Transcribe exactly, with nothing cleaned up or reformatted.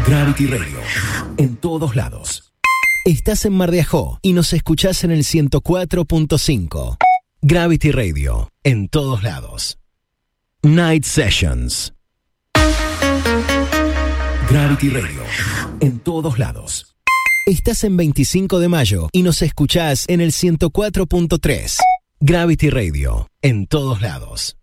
Gravity Radio, en todos lados. Estás en Mar de Ajó y nos escuchás en el ciento cuatro punto cinco. Gravity Radio, en todos lados. Night Sessions. Gravity Radio, en todos lados. Estás en veinticinco de mayo y nos escuchás en el ciento cuatro punto tres. Gravity Radio, en todos lados.